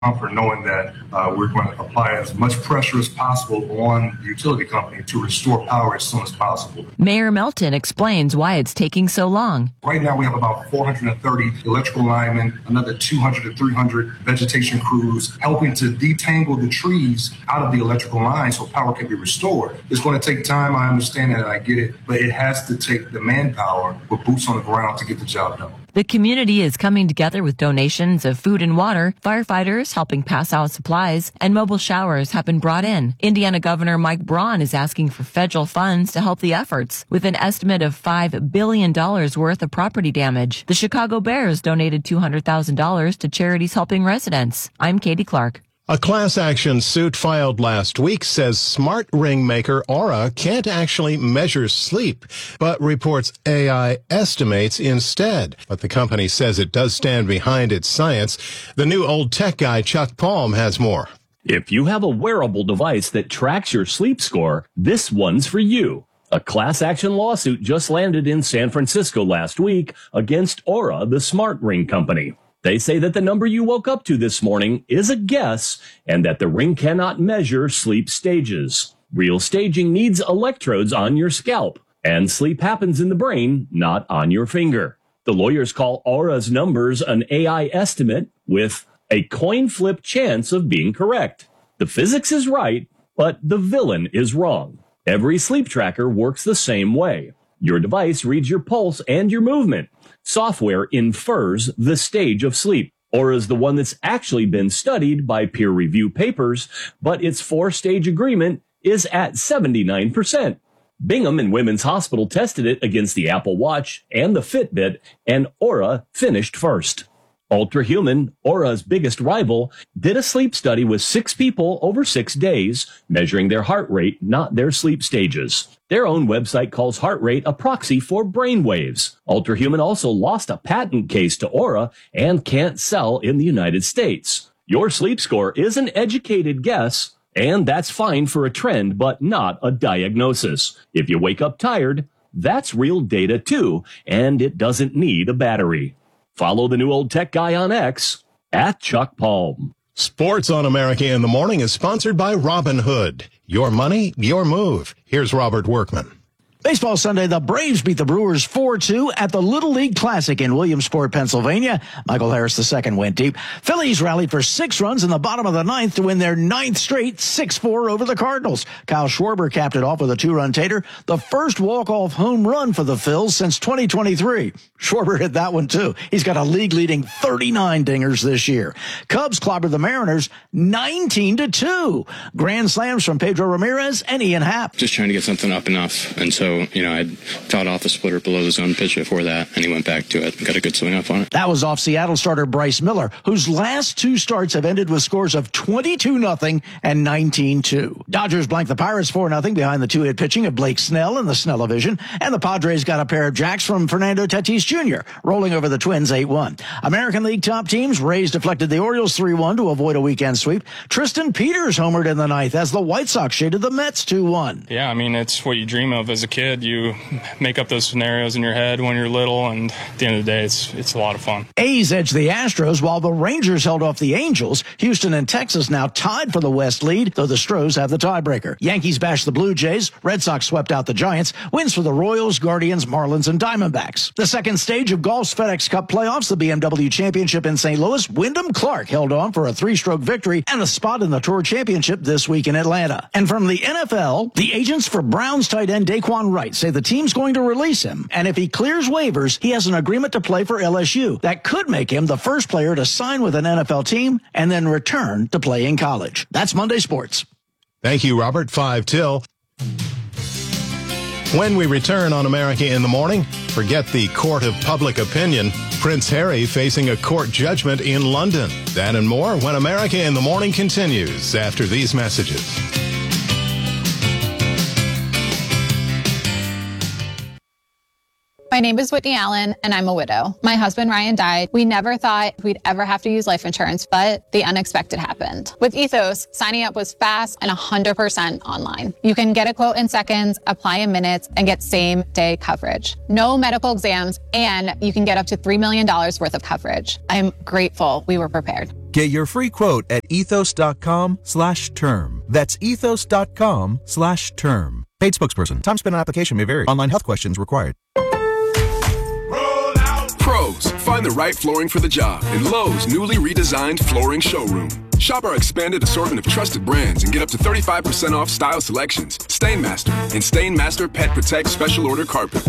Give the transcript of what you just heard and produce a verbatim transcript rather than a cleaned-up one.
comfort knowing that uh, we're going to apply as much pressure as possible on the utility company to restore power as soon as possible. Mayor Melton explains why it's taking so long. Right now we have about four hundred thirty electrical linemen, another two hundred to three hundred vegetation crews helping to detangle the trees out of the electrical line so power can be restored. It's going to take time, I understand that, I get it, but it has to take the manpower with boots on the ground to get the job done. The community is coming together with donations of food and water, firefighters helping pass out supplies, and mobile showers have been brought in. Indiana Governor Mike Braun is asking for federal funds to help the efforts, with an estimate of five billion dollars worth of property damage. The Chicago Bears donated two hundred thousand dollars to charities helping residents. I'm Katie Clark. A class action suit filed last week says smart ring maker Aura can't actually measure sleep, but reports A I estimates instead. But the company says it does stand behind its science. The new old tech guy Chuck Palm has more. If you have a wearable device that tracks your sleep score, this one's for you. A class action lawsuit just landed in San Francisco last week against Aura, the smart ring company. They say that the number you woke up to this morning is a guess and that the ring cannot measure sleep stages. Real staging needs electrodes on your scalp, and sleep happens in the brain, not on your finger. The lawyers call Aura's numbers an A I estimate with a coin flip chance of being correct. The physics is right, but the villain is wrong. Every sleep tracker works the same way. Your device reads your pulse and your movement. Software infers the stage of sleep. Aura's the one that's actually been studied by peer review papers, but its four-stage agreement is at seventy-nine percent. Bingham and Women's Hospital tested it against the Apple Watch and the Fitbit, and Aura finished first. Ultrahuman, Aura's biggest rival, did a sleep study with six people over six days, measuring their heart rate, not their sleep stages. Their own website calls heart rate a proxy for brain waves. Ultrahuman also lost a patent case to Aura and can't sell in the United States. Your sleep score is an educated guess, and that's fine for a trend, but not a diagnosis. If you wake up tired, that's real data too, and it doesn't need a battery. Follow the new old tech guy on X, at Chuck Palm. Sports on America in the Morning is sponsored by Robinhood. Your money, your move. Here's Robert Workman. Baseball Sunday, the Braves beat the Brewers four two at the Little League Classic in Williamsport, Pennsylvania. Michael Harris the second went deep. Phillies rallied for six runs in the bottom of the ninth to win their ninth straight six four over the Cardinals. Kyle Schwarber capped it off with a two-run tater, the first walk-off home run for the Phils since twenty twenty-three. Schwarber hit that one, too. He's got a league-leading thirty-nine dingers this year. Cubs clobbered the Mariners nineteen to two. Grand slams from Pedro Ramirez and Ian Happ. Just trying to get something up enough, and so So, you know, I fouled off a splitter below the zone pitch before that, and he went back to it and got a good swing up on it. That was off Seattle starter Bryce Miller, whose last two starts have ended with scores of twenty-two nothing and nineteen two. Dodgers blanked the Pirates four nothing behind the two-hit pitching of Blake Snell in the Snell-O-Vision, and the Padres got a pair of jacks from Fernando Tatis Junior, rolling over the Twins eight one. American League top teams, Rays deflected the Orioles three one to avoid a weekend sweep. Tristan Peters homered in the ninth as the White Sox shaded the Mets two one. Yeah, I mean, it's what you dream of as a kid. You make up those scenarios in your head when you're little, and at the end of the day, it's it's a lot of fun. A's edged the Astros while the Rangers held off the Angels. Houston and Texas now tied for the West lead, though the Stros have the tiebreaker. Yankees bashed the Blue Jays. Red Sox swept out the Giants. Wins for the Royals, Guardians, Marlins, and Diamondbacks. The second stage of golf's FedEx Cup playoffs, the B M W Championship in Saint Louis, Wyndham Clark held on for a three-stroke victory and a spot in the Tour Championship this week in Atlanta. And from the N F L, the agents for Browns tight end Daquan Wright say the team's going to release him, and if he clears waivers, he has an agreement to play for L S U. That could make him the first player to sign with an N F L team and then return to play in college. That's Monday Sports. Thank you, Robert. Five till. When we return on America in the Morning, forget the court of public opinion. Prince Harry facing a court judgment in London. That and more when America in the Morning continues after these messages. My name is Whitney Allen, and I'm a widow. My husband, Ryan, died. We never thought we'd ever have to use life insurance, but the unexpected happened. With Ethos, signing up was fast and one hundred percent online. You can get a quote in seconds, apply in minutes, and get same-day coverage. No medical exams, and you can get up to three million dollars worth of coverage. I'm grateful we were prepared. Get your free quote at ethos.com slash term. That's ethos.com slash term. Paid spokesperson. Time spent on application may vary. Online health questions required. Pros, find the right flooring for the job in Lowe's newly redesigned flooring showroom. Shop our expanded assortment of trusted brands and get up to thirty-five percent off style selections, Stainmaster, and Stainmaster Pet Protect Special Order Carpet.